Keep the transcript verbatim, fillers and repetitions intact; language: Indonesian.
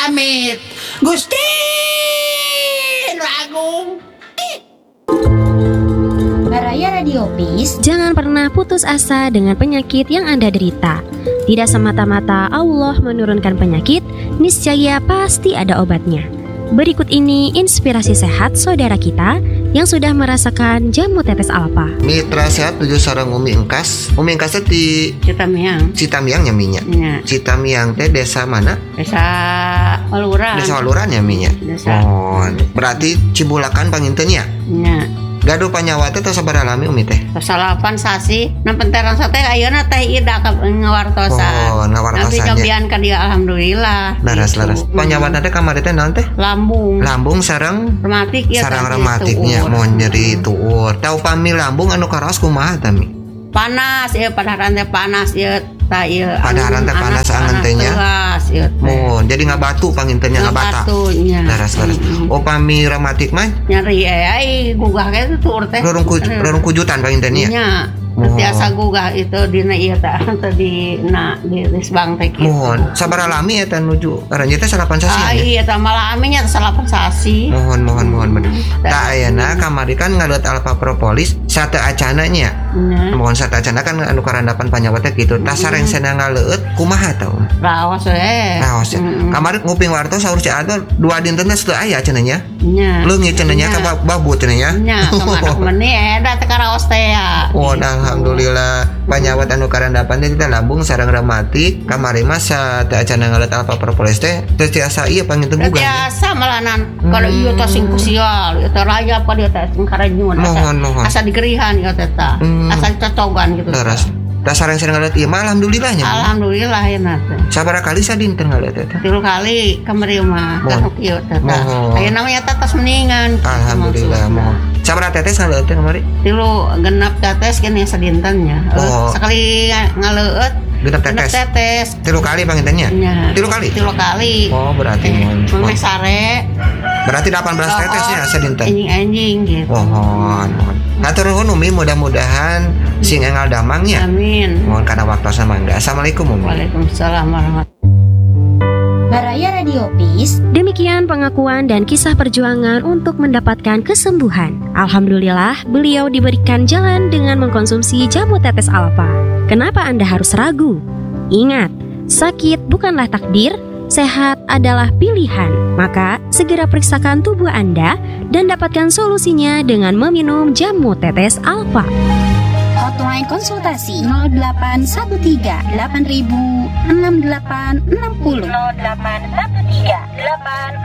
amit. Gusti Agung. Baraya Radio Peace. Jangan pernah putus asa dengan penyakit yang Anda derita. Tidak semata-mata Allah menurunkan penyakit, niscaya pasti ada obatnya. Berikut ini inspirasi sehat saudara kita yang sudah merasakan jamu tetes Alfa. Mitra sehat tujuh sarang Umi Engkas. Umi Engkas di Citamiang. Citamiang nyaminya. Ya. Citamiang teh desa mana? Desa Waluran. Desa Waluran nyaminya. Desa. Oh, berarti Cibulakan pangintennya. Ya. Gaduh panyawa teh tos sabaraha lami Umi teh? Salapan sasi, nampenteran sate ayeuna teh ida ka ngawartosan. Oh, ngawartosan. Nanti nyobian ka dia alhamdulillah. Laras-laras. Panyawana teh kamari teh naon teh? Lambung. Lambung sareng rematik ya. Sareng rematiknya mau nyeri tuur. Tau pami lambung anu karaos kumaha tami? Panas ya, padaharan teh panas ya. Ta ieu padaharan teh panas angan teh nya. Oh, jadi ngabatu pangintennya ngabata. Ngabatunya. Laras-laras. Oh, pami rematik mah nyeri eh ai gugah ke tuur teh. Rorong ku, rorong kujutan pangintennya. Nya. Biasa gugah itu dina ieu teh tadi na di Lisbang teh kitu. Mohon, sabaraha lami eta nuju aranjeun teh salapan sasi. Ah iya teh malami nya salapan sasi. Mohon mohon mohon bener. Da ayeuna kamari kan ngalut Alpha Propolis sate acana nya. Mohon sate acana kan anu karandapan panyawa teh kitu. Tas sareng cenah ngaleut kumaha tau? Raos we. Raos. Kamari nguping wartos saur si Ador dua dinten teh teu aya cenah nya. Nya. Leungit cenah nya ka babu cenah nya. Nya, kamanak meuni eta teh karaos teh ya. Oh, alhamdulillah panyawat anu karandapan teh kita lambung sareng rematik kamari mah sate acana ngaleut Alpha Propolis teh teu tiasa ieu panginten gugah. Biasa malanan kalau ieu teh sing kusial, ieu teh rayap ka dieu teh sing karenyun. Mohon mohon. Asa digerihan ieu teh teh. Asa cocogan gitu. Laras. Da sareng sareng ngaleut ieu mah alhamdulillah nya. Alhamdulillah ya teh. Sabaraha kali sadinten ngaleut teh? Tilu kali kamari mah kasuk ieu teh. Ayeuna mah nya tetes mendingan. Alhamdulillah mohon. Sabaraha tetes ngaleut teh kamari? Tilu genep tetes kan yang sadintennya. Oh. Sekali ngaleut genep tetes. tetes. Tilu kali pangintennya? Ya. Tilu kali? Tilu kali. Oh, berarti mohon. Sare. Berarti delapan belas oh, tetesnya sadinten. Anjing-anjing gitu. Mohon, mohon. Hatur nuhun Umi, mudah-mudahan sing engal damangnya. Amin. Mohon kana waktosna mangga. Assalamualaikum Umi. Waalaikumsalam warahmatullahi. Baraya Radio Peace. Demikian pengakuan dan kisah perjuangan untuk mendapatkan kesembuhan. Alhamdulillah, beliau diberikan jalan dengan mengkonsumsi jamu tetes Alfa. Kenapa Anda harus ragu? Ingat, sakit bukanlah takdir, sehat adalah pilihan. Maka, segera periksakan tubuh Anda dan dapatkan solusinya dengan meminum jamu tetes Alfa. Hotline konsultasi nol delapan satu tiga delapan ribu enam delapan enam nol. nol delapan satu tiga delapan